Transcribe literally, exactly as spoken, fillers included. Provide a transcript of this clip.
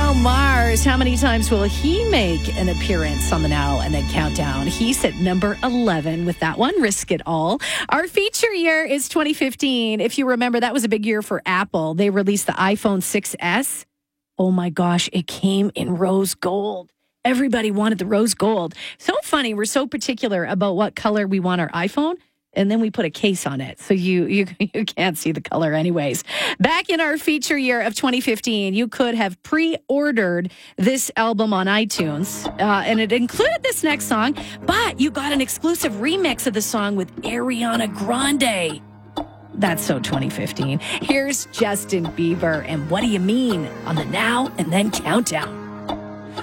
Bruno Mars, how many times will he make an appearance on the Now and Then Countdown? He's at number eleven with that one, Risk It All. Our feature year is twenty fifteen. If you remember, that was a big year for Apple. They released the iPhone six S. Oh my gosh, it came in rose gold. Everybody wanted the rose gold. So funny. We're so particular about what color we want our iPhone. And then we put a case on it. So you, you you can't see the color anyways. Back in our feature year of twenty fifteen, you could have pre-ordered this album on iTunes. Uh, and it included this next song. But you got an exclusive remix of the song with Ariana Grande. That's so twenty fifteen. Here's Justin Bieber and What Do You Mean on the Now and Then Countdown.